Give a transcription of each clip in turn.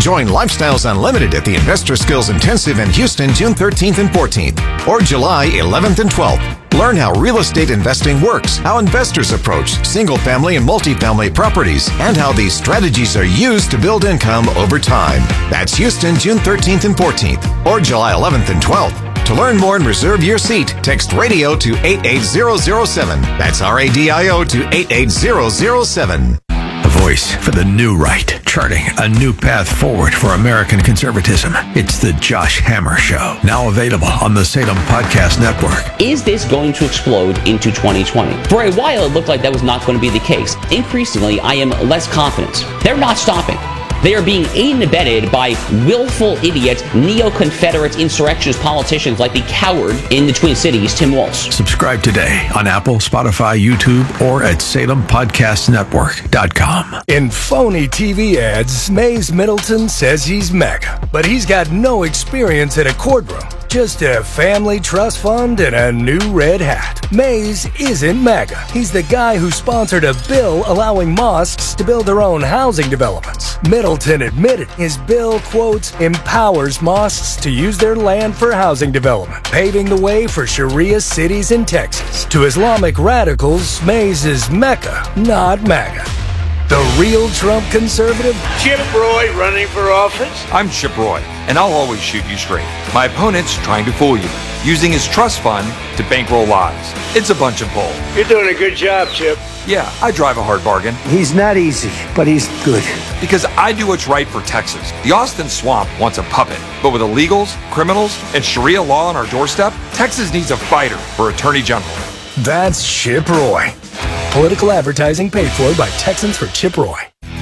Join Lifestyles Unlimited at the Investor Skills Intensive in Houston, June 13th and 14th, or July 11th and 12th. Learn how real estate investing works, how investors approach single-family and multifamily properties, and how these strategies are used to build income over time. That's Houston, June 13th and 14th, or July 11th and 12th. To learn more and reserve your seat, text RADIO to 88007. That's RADIO to 88007. A voice for the new right, charting a new path forward for American conservatism. It's the Josh Hammer Show, now available on the Salem Podcast Network. Is this going to explode into 2020? For a while, it looked like that was not going to be the case. Increasingly, I am less confident. They're not stopping. They are being aided and abetted by willful idiot, neo-Confederate insurrectionist politicians like the coward in the Twin Cities, Tim Walz. Subscribe today on Apple, Spotify, YouTube, or at SalemPodcastNetwork.com. In phony TV ads, Mays Middleton says he's MAGA, but he's got no experience in a courtroom. Just a family trust fund and a new red hat. Mays isn't MAGA. He's the guy who sponsored a bill allowing mosques to build their own housing developments. Middleton admitted his bill, quotes, empowers mosques to use their land for housing development, paving the way for Sharia cities in Texas. To Islamic radicals, Mays is Mecca, not MAGA. The real Trump conservative? Chip Roy running for office? I'm Chip Roy, and I'll always shoot you straight. My opponent's trying to fool you, using his trust fund to bankroll lies. It's a bunch of bull. You're doing a good job, Chip. Yeah, I drive a hard bargain. He's not easy, but he's good. Because I do what's right for Texas. The Austin Swamp wants a puppet, but with illegals, criminals, and Sharia law on our doorstep, Texas needs a fighter for Attorney General. That's Chip Roy. Political advertising paid for by Texans for Chip Roy.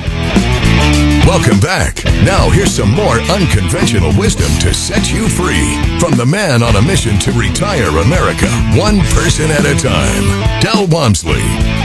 Welcome back. Now here's some more unconventional wisdom to set you free from the man on a mission to retire America, one person at a time, Del Walmsley.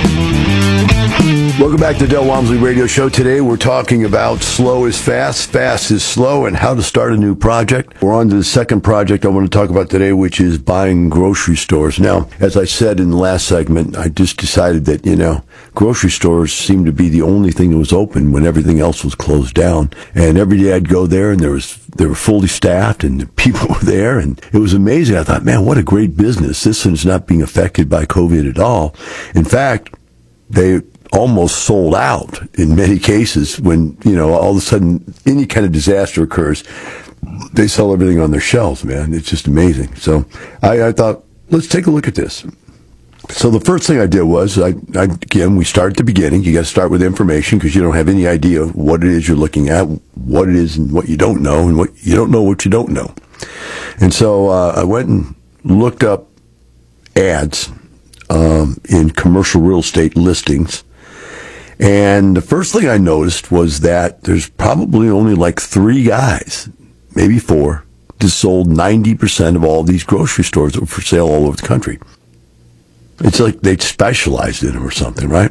Welcome back to Del Walmsley Radio Show. Today we're talking about slow is fast, fast is slow, and how to start a new project. We're on to the second project I want to talk about today, which is buying grocery stores. Now, as I said in the last segment, I just decided that, grocery stores seemed to be the only thing that was open when everything else was closed down. And every day I'd go there and they were fully staffed and the people were there, and it was amazing. I thought, man, what a great business. This one's not being affected by COVID at all. In fact, they almost sold out in many cases when, all of a sudden any kind of disaster occurs. They sell everything on their shelves, man. It's just amazing. So I thought, let's take a look at this. So the first thing I did was, again, we start at the beginning. You got to start with information because you don't have any idea what it is you're looking at, what it is and what you don't know, and what you don't know. And so I went and looked up ads in commercial real estate listings. And the first thing I noticed was that there's probably only like 3 guys, maybe 4, that sold 90% of all these grocery stores that were for sale all over the country. It's like they specialized in them or something, right?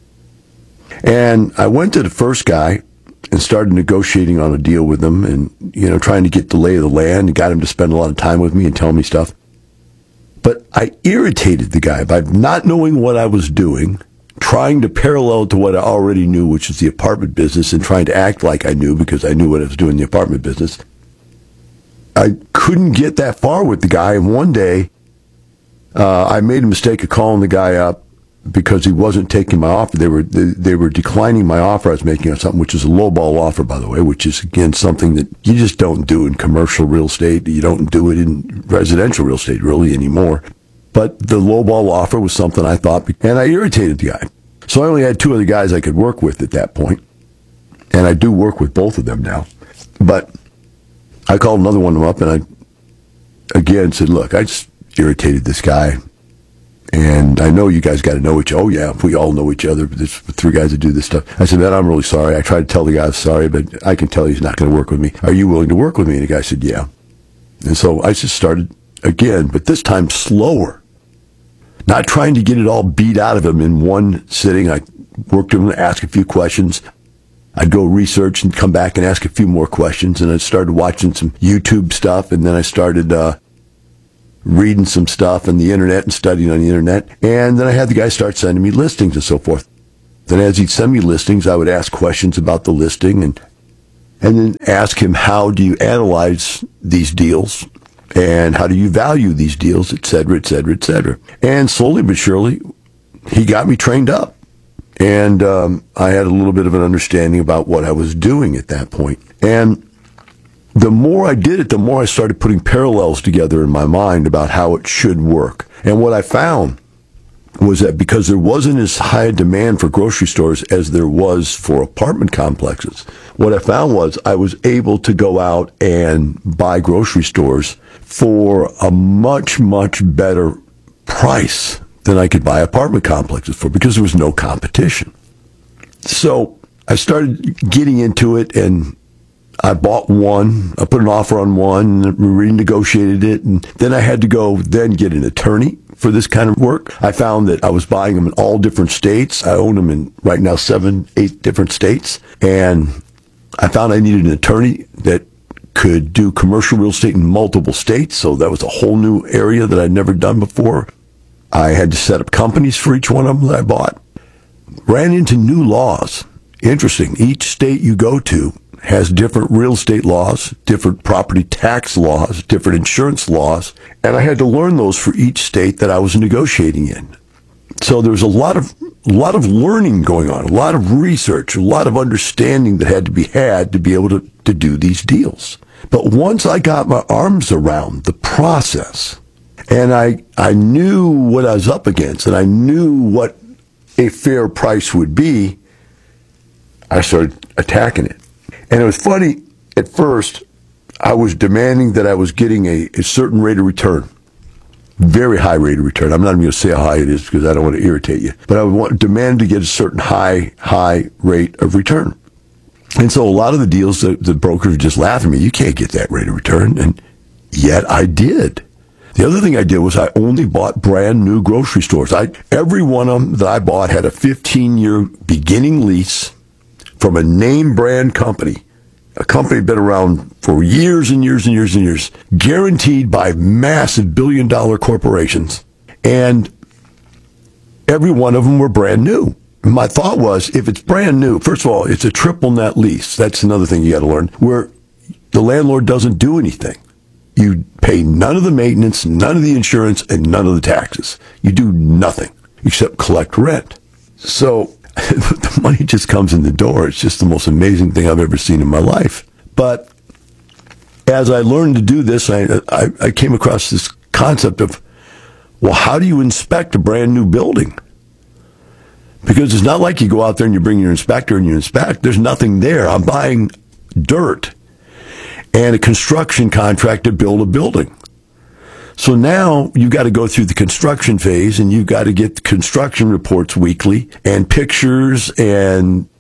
And I went to the first guy and started negotiating on a deal with him and, trying to get the lay of the land and got him to spend a lot of time with me and tell me stuff. But I irritated the guy by not knowing what I was doing, trying to parallel to what I already knew, which is the apartment business, and trying to act like I knew because I knew what I was doing in the apartment business. I couldn't get that far with the guy, and one day I made a mistake of calling the guy up because he wasn't taking my offer. They were declining my offer I was making on something, which is a lowball offer, by the way, which is, again, something that you just don't do in commercial real estate. You don't do it in residential real estate, really, anymore. But the lowball offer was something I thought, and I irritated the guy. So I only had 2 other guys I could work with at that point, and I do work with both of them now. But I called another one of them up, and I, again, said, look, I just irritated this guy, and I know you guys got to know each other. Oh, yeah, we all know each other, but there's 3 guys that do this stuff. I said, man, I'm really sorry. I tried to tell the guy I was sorry, but I can tell he's not going to work with me. Are you willing to work with me? And the guy said, yeah. And so I just started again, but this time slower. Not trying to get it all beat out of him in one sitting. I worked him and asked a few questions. I'd go research and come back and ask a few more questions. And I started watching some YouTube stuff. And then I started reading some stuff on the internet and studying on the internet. And then I had the guy start sending me listings and so forth. Then as he'd send me listings, I would ask questions about the listing. And and then ask him, how do you analyze these deals? And how do you value these deals, et cetera, et cetera, et cetera. And slowly but surely, he got me trained up. And I had a little bit of an understanding about what I was doing at that point. And the more I did it, the more I started putting parallels together in my mind about how it should work. And what I found was that because there wasn't as high a demand for grocery stores as there was for apartment complexes, what I found was I was able to go out and buy grocery stores for a much, much better price than I could buy apartment complexes for, because there was no competition. So I started getting into it, and I bought one. I put an offer on one, and renegotiated it, and then I had to go then get an attorney for this kind of work. I found that I was buying them in all different states. I own them in right now 7-8 different states, and I found I needed an attorney that could do commercial real estate in multiple states, so that was a whole new area that I'd never done before. I had to set up companies for each one of them that I bought. Ran into new laws. Interesting. Each state you go to has different real estate laws, different property tax laws, different insurance laws, and I had to learn those for each state that I was negotiating in. So there was a lot of learning going on, a lot of research, a lot of understanding that had to be had to be able to do these deals. But once I got my arms around the process, and I knew what I was up against, and I knew what a fair price would be, I started attacking it. And it was funny, at first, I was demanding that I was getting a certain rate of return. Very high rate of return. I'm not even going to say how high it is because I don't want to irritate you. But I would demand to get a certain high rate of return. And so a lot of the deals, the brokers would just laugh at me. You can't get that rate of return. And yet I did. The other thing I did was I only bought brand new grocery stores. Every one of them that I bought had a 15-year beginning lease from a name brand company. A company had been around for years and years and years and years, guaranteed by massive billion-dollar corporations. And every one of them were brand new. My thought was, if it's brand new, first of all, it's a triple net lease. That's another thing you got to learn, where the landlord doesn't do anything. You pay none of the maintenance, none of the insurance, and none of the taxes. You do nothing except collect rent. So the money just comes in the door. It's just the most amazing thing I've ever seen in my life. But as I learned to do this, I came across this concept of, well, how do you inspect a brand new building? Because it's not like you go out there and you bring your inspector and you inspect. There's nothing there. I'm buying dirt and a construction contract to build a building. So now you've got to go through the construction phase, and you've got to get the construction reports weekly and pictures and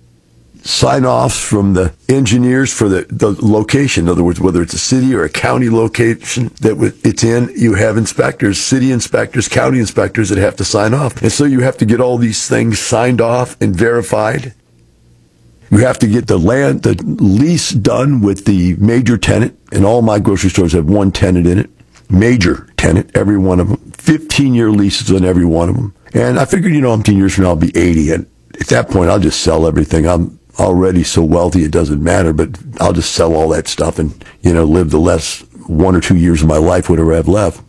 sign-offs from the engineers for the location. In other words, whether it's a city or a county location that it's in, you have inspectors, city inspectors, county inspectors that have to sign off. And so you have to get all these things signed off and verified. You have to get the lease done with the major tenant, and all my grocery stores have one tenant in it. Major tenant, every one of them. 15-year leases on every one of them. And I figured, 10 years from now I'll be 80. And at that point, I'll just sell everything. I'm already so wealthy it doesn't matter, but I'll just sell all that stuff and, live the last 1 or 2 years of my life, whatever I have left.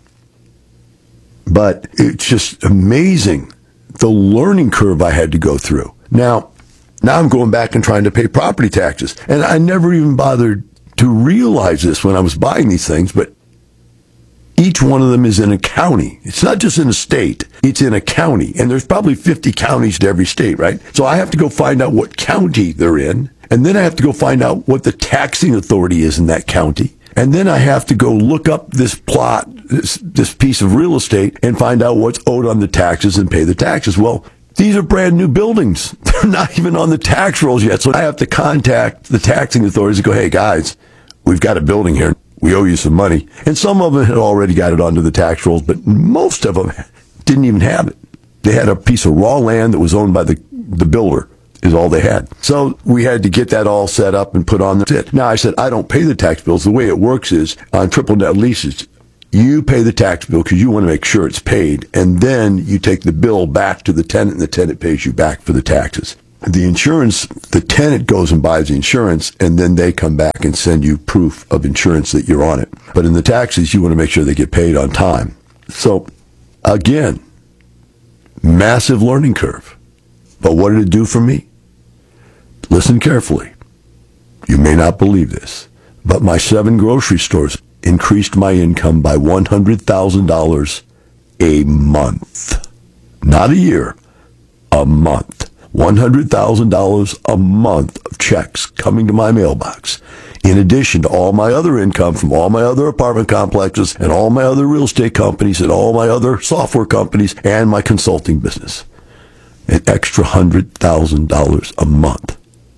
But it's just amazing the learning curve I had to go through. Now I'm going back and trying to pay property taxes. And I never even bothered to realize this when I was buying these things, but each one of them is in a county. It's not just in a state. It's in a county. And there's probably 50 counties to every state, right? So I have to go find out what county they're in. And then I have to go find out what the taxing authority is in that county. And then I have to go look up this plot, this piece of real estate, and find out what's owed on the taxes and pay the taxes. Well, these are brand new buildings. They're not even on the tax rolls yet. So I have to contact the taxing authorities and go, hey, guys, we've got a building here. We owe you some money. And some of them had already got it onto the tax rolls, but most of them didn't even have it. They had a piece of raw land that was owned by the builder, is all they had. So we had to get that all set up and put on the it. Now I said, I don't pay the tax bills. The way it works is on triple net leases, you pay the tax bill because you want to make sure it's paid, and then you take the bill back to the tenant, and the tenant pays you back for the taxes. the insurance, the tenant goes and buys the insurance, and then they come back and send you proof of insurance that you're on it. But in the taxes, you want to make sure they get paid on time. So, again, massive learning curve. But what did it do for me? Listen carefully. You may not believe this, but my 7 grocery stores increased my income by $100,000 a month. Not a year, a month. $100,000 a month of checks coming to my mailbox, in addition to all my other income from all my other apartment complexes and all my other real estate companies and all my other software companies and my consulting business. An extra $100,000 a month.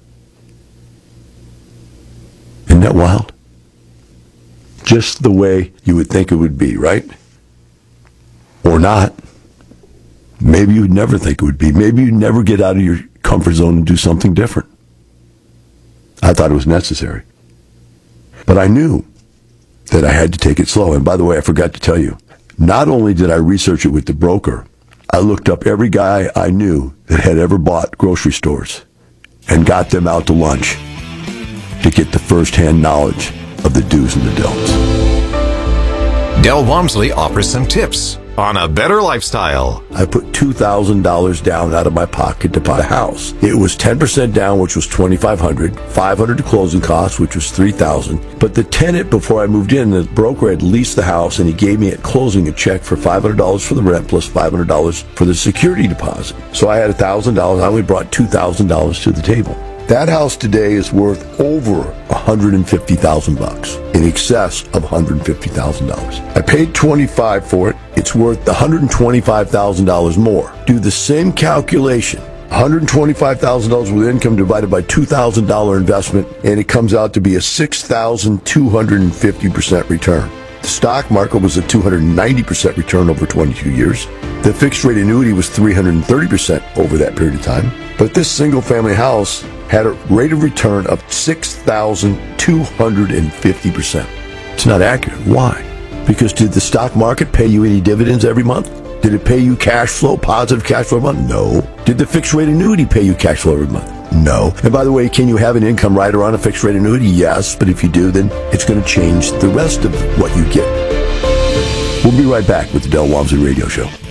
Isn't that wild? Just the way you would think it would be, right? Or not. Maybe you'd never think it would be. Maybe you'd never get out of your comfort zone and do something different. I thought it was necessary. But I knew that I had to take it slow. And by the way, I forgot to tell you, not only did I research it with the broker, I looked up every guy I knew that had ever bought grocery stores and got them out to lunch to get the first-hand knowledge of the do's and the don'ts. Del Walmsley offers some tips on a better lifestyle. I put $2,000 down out of my pocket to buy a house. It was 10% down, which was $2,500, $500 to closing costs, which was $3,000. But the tenant, before I moved in, the broker had leased the house, and he gave me at closing a check for $500 for the rent plus $500 for the security deposit. So I had $1,000. I only brought $2,000 to the table. That house today is worth over $150,000, in excess of $150,000. I paid $25,000 for it. It's worth $125,000 more. Do the same calculation. $125,000 with income divided by $2,000 investment, and it comes out to be a 6,250% return. The stock market was a 290% return over 22 years. The fixed rate annuity was 330% over that period of time. But this single family house had a rate of return of 6,250%. It's not accurate. Why? Because did the stock market pay you any dividends every month? Did it pay you cash flow, positive cash flow every month? No. Did the fixed rate annuity pay you cash flow every month? No. And by the way, can you have an income rider on a fixed rate annuity? Yes, but if you do, then it's going to change the rest of what you get. We'll be right back with the Del Walmsley Radio Show.